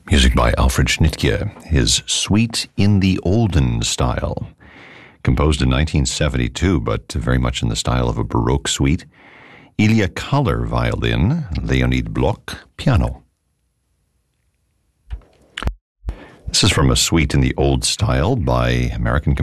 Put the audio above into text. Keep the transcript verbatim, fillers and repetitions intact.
Music by Alfred Schnittke, his Suite in the Olden Style. Composed in nineteen seventy-two, but very much in the style of a Baroque suite. Ilya Kahler, violin, Leonid Bloch, piano. This is from a suite in the old style by American